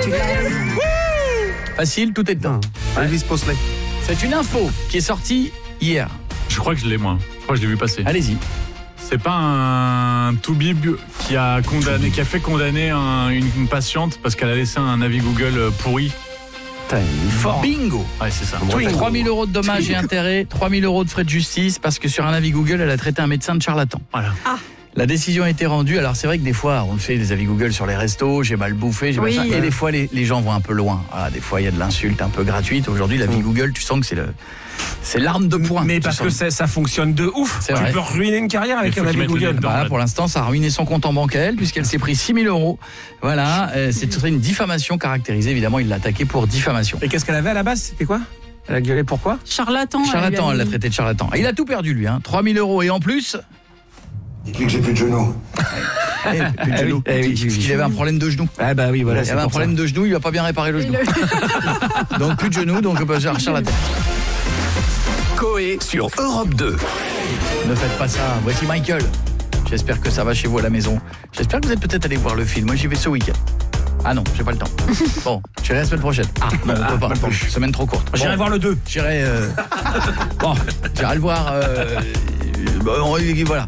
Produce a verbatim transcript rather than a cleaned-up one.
Facile, tout est dedans. Elvis Presley. C'est une info qui est sortie hier. Je crois que je l'ai, moi. Je crois que je l'ai vu passer. Allez-y. C'est pas un toubib qui a condamné, qui a fait condamner un- une, une patiente parce qu'elle a laissé un avis Google pourri. Putain, il est fort. Bingo. Ouais, c'est ça. trois mille euros de dommages et intérêts, trois mille euros de frais de justice parce que sur un avis Google, elle a traité un médecin de charlatan. Voilà. La décision a été rendue. Alors c'est vrai que des fois, on fait des avis Google sur les restos, j'ai mal bouffé, j'ai Oui. machin. Et des fois, les, les gens vont un peu loin. Voilà, des fois, il y a de l'insulte un peu gratuite. Aujourd'hui, l'avis Mm. Google, tu sens que c'est le, c'est l'arme de poing. Mais Tu parce sens. que ça, ça fonctionne de ouf. C'est Tu vrai. peux ruiner une carrière avec Il faut un qu'ils avis mettent les Google. dedans. Voilà, pour l'instant, ça a ruiné son compte en banque à elle, puisqu'elle s'est pris six mille euros. Voilà, euh, c'est une diffamation caractérisée. Évidemment, il l'a attaqué pour diffamation. Et qu'est-ce qu'elle avait à la base? C'était quoi? Elle a gueulé pourquoi? Charlatan. Charlatan, elle l'a lui a mis- traité de charlatan. Et il a tout perdu, lui. Hein. trois mille euros. Et en plus, Dites-lui que j'ai plus de genoux. eh, plus de Ah oui, genoux. eh oui, oui, oui. il avait un problème de genou. Ah bah oui, voilà. il c'est avait un pour problème ça. de genou, il va pas bien réparer le Et genou. le- Donc plus de genoux, donc on peut faire charlatan. Coé sur Europe deux. Ne faites pas ça. Voici Michael. J'espère que ça va chez vous à la maison. J'espère que vous êtes peut-être allé voir le film. Moi, j'y vais ce week-end. Ah non, j'ai pas le temps. Bon, j'irai la semaine prochaine. Ah non, on Ah, peut pas. pas plus. Semaine trop courte. J'irai Bon, voir le deux. J'irai. euh, Bon, j'irai le voir. Euh... Bon, on- voilà.